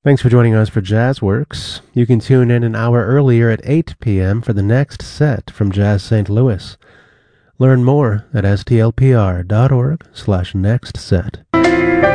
Thanks for joining us for Jazzworks. You can tune in an hour earlier at 8 p.m. for the next set from Jazz St. Louis. Learn more at stlpr.org/nextset.